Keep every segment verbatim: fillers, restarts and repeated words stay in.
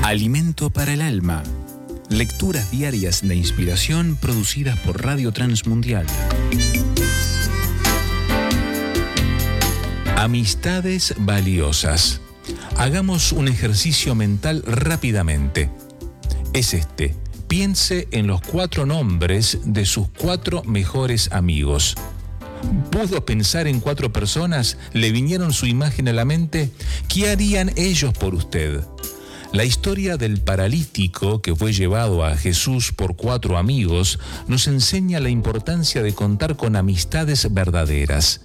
Alimento para el alma. Lecturas diarias de inspiración producidas por Radio Transmundial. Amistades valiosas. Hagamos un ejercicio mental rápidamente. Es este. Piense en los cuatro nombres de sus cuatro mejores amigos. ¿Pudo pensar en cuatro personas? ¿Le vinieron su imagen a la mente? ¿Qué harían ellos por usted? La historia del paralítico que fue llevado a Jesús por cuatro amigos nos enseña la importancia de contar con amistades verdaderas.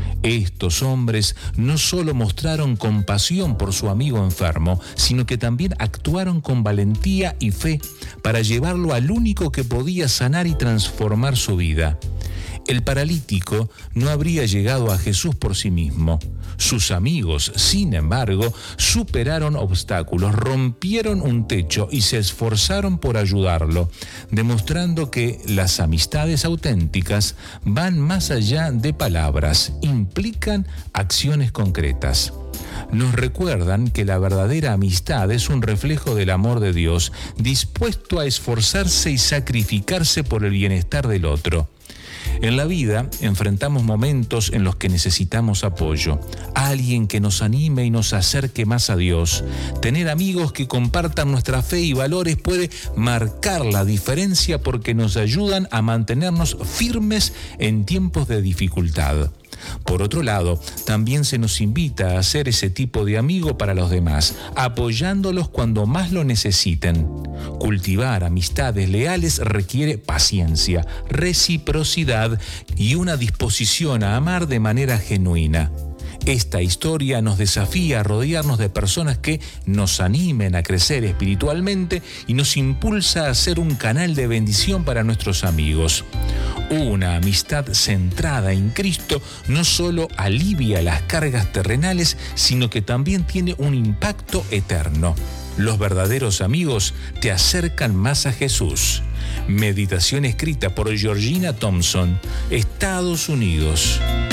Estos hombres no solo mostraron compasión por su amigo enfermo, sino que también actuaron con valentía y fe para llevarlo al único que podía sanar y transformar su vida. El paralítico no habría llegado a Jesús por sí mismo. Sus amigos, sin embargo, superaron obstáculos, rompieron un techo y se esforzaron por ayudarlo, demostrando que las amistades auténticas van más allá de palabras, implican acciones concretas. Nos recuerdan que la verdadera amistad es un reflejo del amor de Dios, dispuesto a esforzarse y sacrificarse por el bienestar del otro. En la vida enfrentamos momentos en los que necesitamos apoyo, alguien que nos anime y nos acerque más a Dios. Tener amigos que compartan nuestra fe y valores puede marcar la diferencia porque nos ayudan a mantenernos firmes en tiempos de dificultad. Por otro lado, también se nos invita a ser ese tipo de amigo para los demás, apoyándolos cuando más lo necesiten. Cultivar amistades leales requiere paciencia, reciprocidad y una disposición a amar de manera genuina. Esta historia nos desafía a rodearnos de personas que nos animen a crecer espiritualmente y nos impulsa a ser un canal de bendición para nuestros amigos. Una amistad centrada en Cristo no solo alivia las cargas terrenales, sino que también tiene un impacto eterno. Los verdaderos amigos te acercan más a Jesús. Meditación escrita por Georgina Thompson, Estados Unidos.